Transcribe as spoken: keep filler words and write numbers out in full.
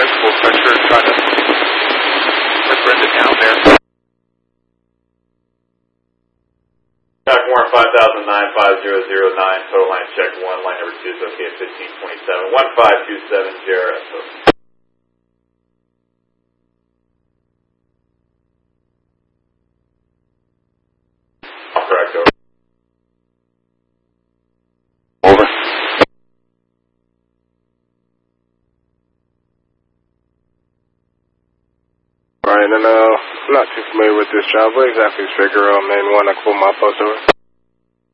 ten, full pressure, trying to bring it down there. Back warrant five thousand nine five zero zero nine, total line check one, line number two is okay at fifteen twenty-seven, one five two seven, J R S. Correct, over. Over. Alright, and uh, I'm not too familiar with this job. What exactly is Figueroa Main one? I can pull my post over.